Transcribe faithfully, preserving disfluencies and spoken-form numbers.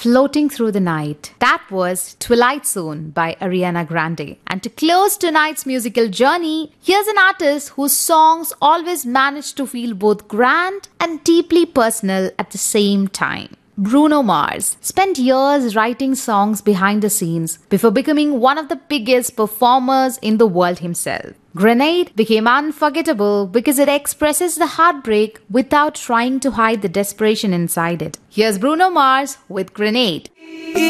Floating Through the Night. That was Twilight Zone by Ariana Grande. And to close tonight's musical journey, here's an artist whose songs always manage to feel both grand and deeply personal at the same time. Bruno Mars spent years writing songs behind the scenes before becoming one of the biggest performers in the world himself. Grenade became unforgettable because it expresses the heartbreak without trying to hide the desperation inside it. Here's Bruno Mars with Grenade.